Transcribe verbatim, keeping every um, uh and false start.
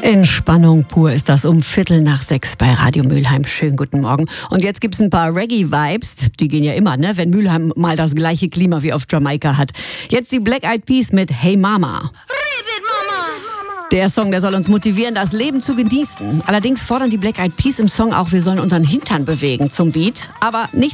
Entspannung pur ist das um Viertel nach sechs bei Radio Mülheim. Schönen guten Morgen. Und jetzt gibt's ein paar Reggae-Vibes. Die gehen ja immer, ne? Wenn Mülheim mal das gleiche Klima wie auf Jamaika hat. Jetzt die Black Eyed Peas mit Hey Mama. Der Song, der soll uns motivieren, das Leben zu genießen. Allerdings fordern die Black Eyed Peas im Song auch, wir sollen unseren Hintern bewegen zum Beat. Aber nicht